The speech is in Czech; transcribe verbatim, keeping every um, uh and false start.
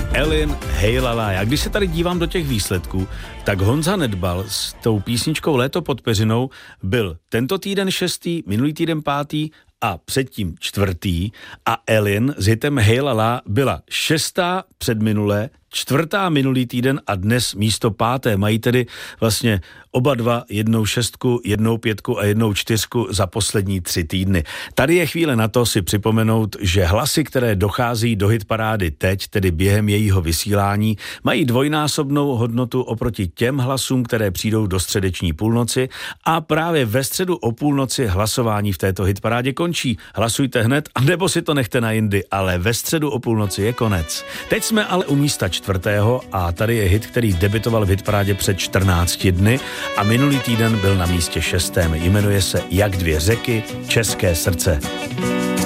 Elin Hejlala. Já když se tady dívám do těch výsledků, tak Honza Nedbal s tou písničkou Léto pod peřinou byl tento týden šestý, minulý týden pátý a předtím čtvrtý a Elin s hitem Hejlala byla šestá předminulé, čtvrtá minulý týden a dnes místo páté. Mají tedy vlastně oba dva jednou šestku, jednou pětku a jednou čtyřku za poslední tři týdny. Tady je chvíle na to si připomenout, že hlasy, které dochází do hitparády teď, tedy během jejího vysílání, mají dvojnásobnou hodnotu oproti těm hlasům, které přijdou do středeční půlnoci a právě ve středu o půlnoci hlasování v této hitparádě končí. Hlasujte hned, anebo si to nechte na jindy, ale ve středu o půlnoci je konec. Teď jsme ale u místa čtvrtého a tady je hit, který debitoval v hitparádě před čtrnácti dny a minulý týden byl na místě šestém. Jmenuje se Jak dvě řeky, České srdce.